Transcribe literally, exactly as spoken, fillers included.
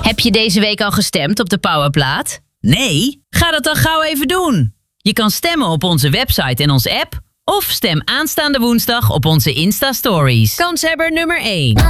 Heb je deze week al gestemd op de Powerplaat? Nee? Ga dat dan gauw even doen. Je kan stemmen op onze website en onze app. Of stem aanstaande woensdag op onze Insta-stories. Kanshebber nummer één.